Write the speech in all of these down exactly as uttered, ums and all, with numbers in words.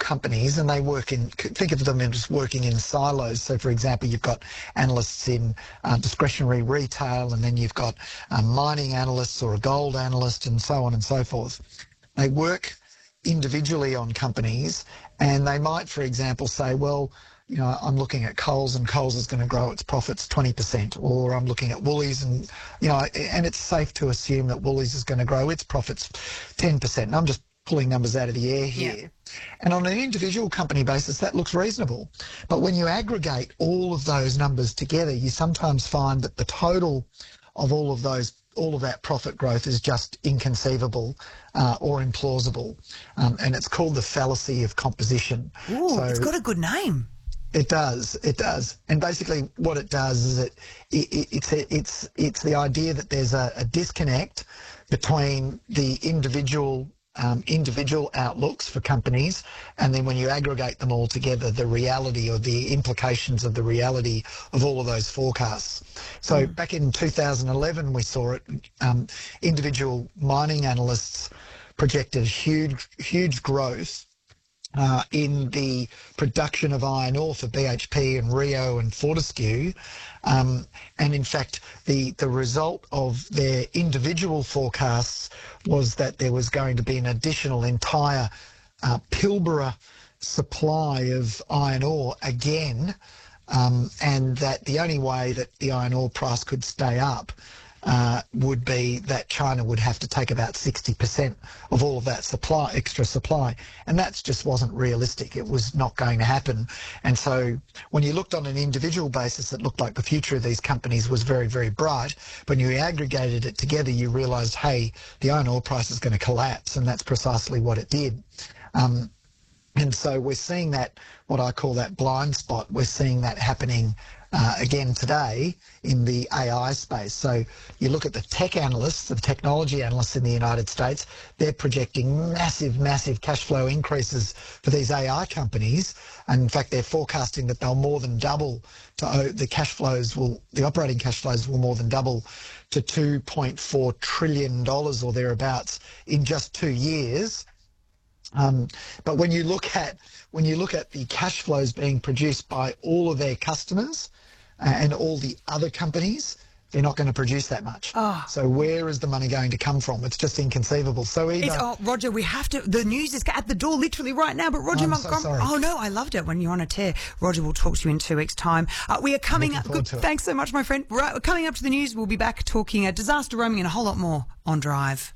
companies, and they work in, think of them as working in silos. So, for example, you've got analysts in uh, discretionary retail, and then you've got um, mining analysts or a gold analyst, and so on and so forth. They work individually on companies, and they might, for example, say, well, you know, I'm looking at Coles, and Coles is going to grow its profits twenty percent, or I'm looking at Woolies, and, you know, and it's safe to assume that Woolies is going to grow its profits ten percent. And I'm just pulling numbers out of the air here. Yeah. And on an individual company basis, that looks reasonable. But when you aggregate all of those numbers together, you sometimes find that the total of all of those, all of that profit growth is just inconceivable uh, or implausible. Um, and it's called the fallacy of composition. Ooh, so, it's got a good name. It does, it does. And basically what it does is it, it, it's, it's, it's the idea that there's a, a disconnect between the individual um, individual outlooks for companies, and then when you aggregate them all together, the reality or the implications of the reality of all of those forecasts. So mm. back in two thousand eleven, we saw it, um, individual mining analysts projected huge, huge growth Uh, in the production of iron ore for B H P and Rio and Fortescue. Um, and in fact, the, the result of their individual forecasts was that there was going to be an additional entire uh, Pilbara supply of iron ore again, um, and that the only way that the iron ore price could stay up Uh, would be that China would have to take about sixty percent of all of that supply, extra supply. And that just wasn't realistic. It was not going to happen. And so when you looked on an individual basis, it looked like the future of these companies was very, very bright. But when you aggregated it together, you realised, hey, the iron ore price is going to collapse. And that's precisely what it did. Um, and so we're seeing that, what I call that blind spot, we're seeing that happening Uh, again today in the A I space. So you look at the tech analysts, the technology analysts in the United States, they're projecting massive, massive cash flow increases for these A I companies. And in fact, they're forecasting that they'll more than double to uh, the cash flows will, the operating cash flows will more than double to two point four trillion dollars or thereabouts in just two years. Um, but when you look at when you look at the cash flows being produced by all of their customers uh, and all the other companies, they're not going to produce that much. Oh. So where is the money going to come from? It's just inconceivable. So either... It's, oh, Roger, we have to... The news is at the door literally right now, but Roger I'm Montgomery... So sorry. Oh, no, I loved it when you're on a tear. Roger, we'll talk to you in two weeks' time. Uh, we are coming up... Good, thanks so much, my friend. Right, we're coming up to the news. We'll be back talking uh, disaster roaming and a whole lot more on Drive.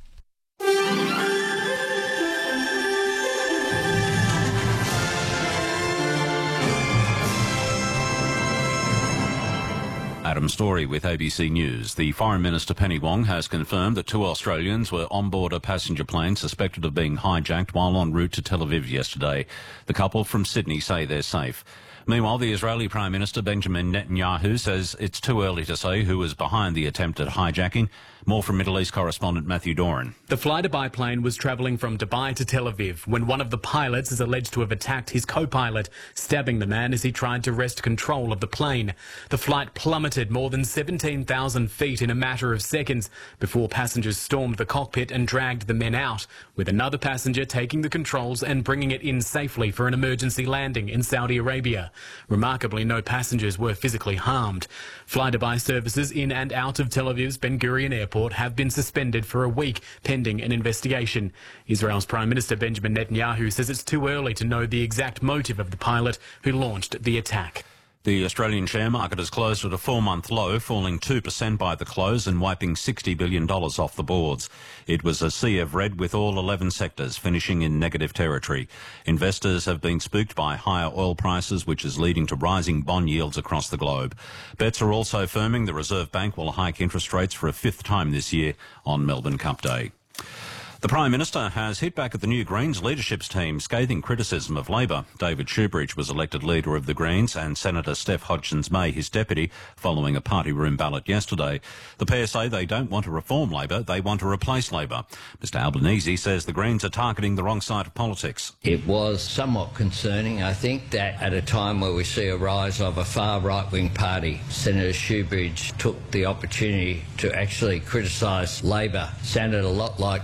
Adam Story with A B C News. The Foreign Minister Penny Wong has confirmed that two Australians were on board a passenger plane suspected of being hijacked while en route to Tel Aviv yesterday. The couple from Sydney say they're safe. Meanwhile, the Israeli Prime Minister Benjamin Netanyahu says it's too early to say who was behind the attempted hijacking. More from Middle East correspondent Matthew Doran. The fly-to-by plane was travelling from Dubai to Tel Aviv when one of the pilots is alleged to have attacked his co-pilot, stabbing the man as he tried to wrest control of the plane. The flight plummeted more than seventeen thousand feet in a matter of seconds before passengers stormed the cockpit and dragged the men out, with another passenger taking the controls and bringing it in safely for an emergency landing in Saudi Arabia. Remarkably, no passengers were physically harmed. Fly-to-by services in and out of Tel Aviv's Ben Gurion Airport have been suspended for a week pending an investigation. Israel's Prime Minister Benjamin Netanyahu says it's too early to know the exact motive of the pilot who launched the attack. The Australian share market has closed at a four-month low, falling two percent by the close and wiping sixty billion dollars off the boards. It was a sea of red with all eleven sectors finishing in negative territory. Investors have been spooked by higher oil prices, which is leading to rising bond yields across the globe. Bets are also firming the Reserve Bank will hike interest rates for a fifth time this year on Melbourne Cup Day. The Prime Minister has hit back at the new Greens leadership's team, scathing criticism of Labor. David Shoebridge was elected leader of the Greens and Senator Steph Hodgins-May his deputy following a party room ballot yesterday. The pair say they don't want to reform Labor, they want to replace Labor. Mister Albanese says the Greens are targeting the wrong side of politics. It was somewhat concerning, I think, that at a time where we see a rise of a far right-wing party, Senator Shoebridge took the opportunity to actually criticise Labor. Sounded a lot like some of the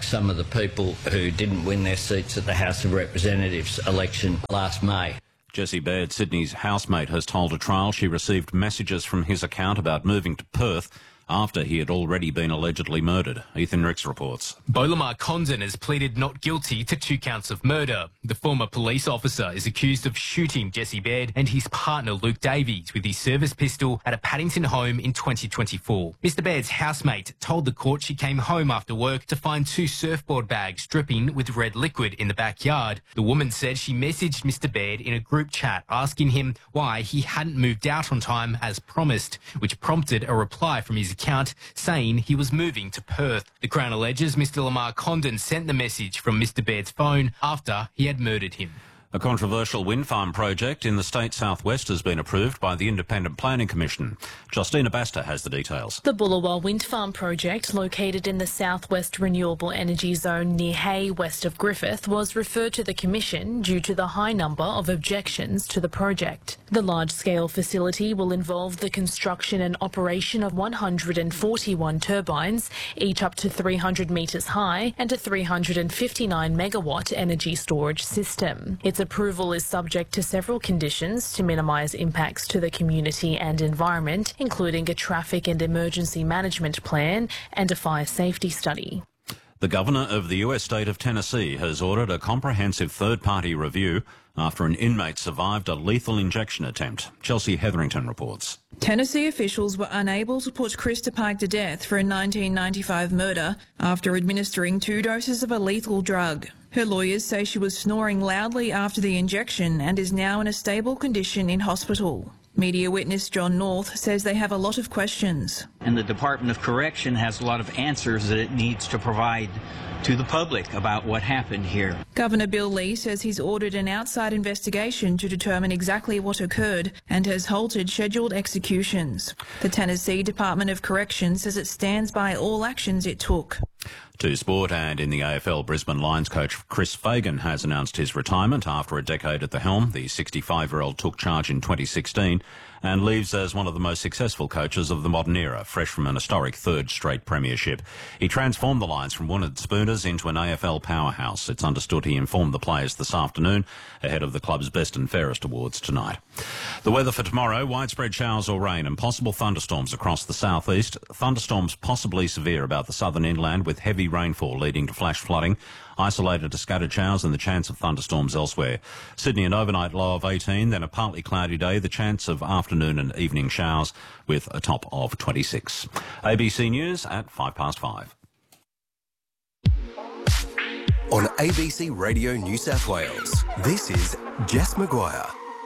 people who didn't win their seats at the House of Representatives election last May. Jessie Baird, Sydney's housemate, has told a trial she received messages from his account about moving to Perth after he had already been allegedly murdered. Ethan Ricks reports. Bolamar Condon has pleaded not guilty to two counts of murder. The former police officer is accused of shooting Jessie Baird and his partner Luke Davies with his service pistol at a Paddington home in twenty twenty-four. Mister Baird's housemate told the court she came home after work to find two surfboard bags dripping with red liquid in the backyard. The woman said she messaged Mister Baird in a group chat asking him why he hadn't moved out on time as promised, which prompted a reply from his account saying he was moving to Perth. The Crown alleges Mister Lamar Condon sent the message from Mister Baird's phone after he had murdered him. A controversial wind farm project in the state southwest has been approved by the Independent Planning Commission. Justina Basta has the details. The Bullawa Wind Farm project, located in the southwest renewable energy zone near Hay, west of Griffith, was referred to the Commission due to the high number of objections to the project. The large-scale facility will involve the construction and operation of one hundred forty-one turbines, each up to three hundred metres high, and a three hundred fifty-nine megawatt energy storage system. Its approval is subject to several conditions to minimise impacts to the community and environment, including a traffic and emergency management plan and a fire safety study. The governor of the U S state of Tennessee has ordered a comprehensive third-party review after an inmate survived a lethal injection attempt. Chelsea Hetherington reports. Tennessee officials were unable to put Krista Pike to death for a nineteen ninety-five murder after administering two doses of a lethal drug. Her lawyers say she was snoring loudly after the injection and is now in a stable condition in hospital. Media witness John North says they have a lot of questions. And the Department of Correction has a lot of answers that it needs to provide to the public about what happened here. Governor Bill Lee says he's ordered an outside investigation to determine exactly what occurred and has halted scheduled executions. The Tennessee Department of Corrections says it stands by all actions it took. To sport, and in the A F L, Brisbane Lions coach Chris Fagan has announced his retirement after a decade at the helm. The sixty-five-year-old took charge in twenty sixteen and leaves as one of the most successful coaches of the modern era, fresh from an historic third straight premiership. He transformed the Lions from wounded spooners into an A F L powerhouse. It's understood he informed the players this afternoon ahead of the club's Best and Fairest Awards tonight. The weather for tomorrow: widespread showers or rain and possible thunderstorms across the southeast. Thunderstorms possibly severe about the southern inland with heavy rainfall leading to flash flooding. Isolated to scattered showers and the chance of thunderstorms elsewhere. Sydney, an overnight low of eighteen, then a partly cloudy day, the chance of afternoon and evening showers with a top of twenty-six. A B C News at five past five. On A B C Radio New South Wales, this is Jess Maguire.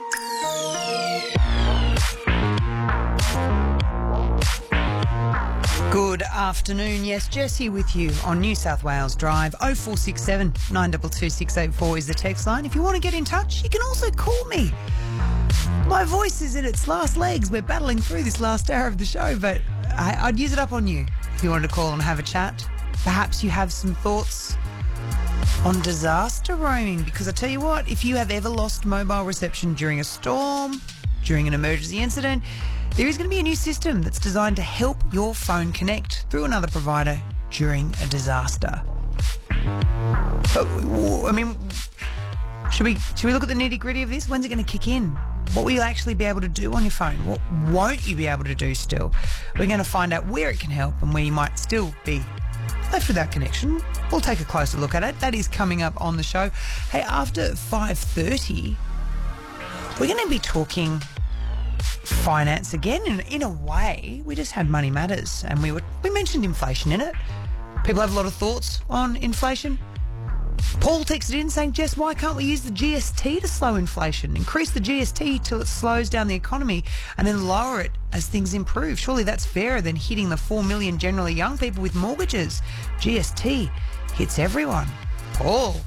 Good afternoon. Yes, Jess here with you on New South Wales Drive. oh four six seven, nine two two, six eight four is the text line. If you want to get in touch, you can also call me. My voice is in its last legs. We're battling through this last hour of the show, but I, I'd use it up on you if you wanted to call and have a chat. Perhaps you have some thoughts on disaster roaming, because I tell you what, if you have ever lost mobile reception during a storm, during an emergency incident, there is going to be a new system that's designed to help your phone connect through another provider during a disaster. But, I mean, should we should we look at the nitty-gritty of this? When's it going to kick in? What will you actually be able to do on your phone? What won't you be able to do still? We're going to find out where it can help and where you might still be left without connection. We'll take a closer look at it. That is coming up on the show. Hey, after five thirty, we're going to be talking finance again. In, in a way, we just had Money Matters and we were we mentioned inflation in it. People have a lot of thoughts on inflation. Paul texted in saying, Jess, why can't we use the G S T to slow inflation? Increase the G S T till it slows down the economy and then lower it as things improve. Surely that's fairer than hitting the four million generally young people with mortgages. G S T hits everyone. Paul.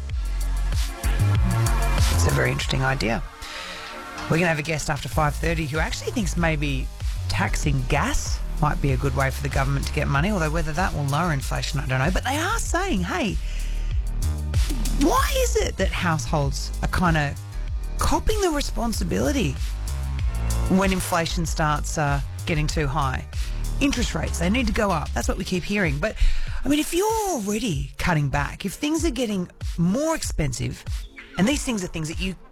It's a very interesting idea. We're going to have a guest after five thirty who actually thinks maybe taxing gas might be a good way for the government to get money, although whether that will lower inflation, I don't know. But they are saying, hey, why is it that households are kind of copping the responsibility when inflation starts uh, getting too high? Interest rates, they need to go up. That's what we keep hearing. But I mean, if you're already cutting back, if things are getting more expensive, and these things are things that you